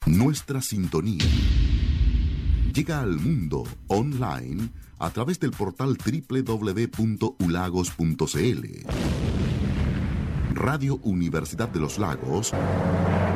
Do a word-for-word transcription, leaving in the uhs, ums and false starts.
Nuestra sintonía llega al mundo online a través del portal doble u doble u doble u punto u lagos punto c l. Radio Universidad de los Lagos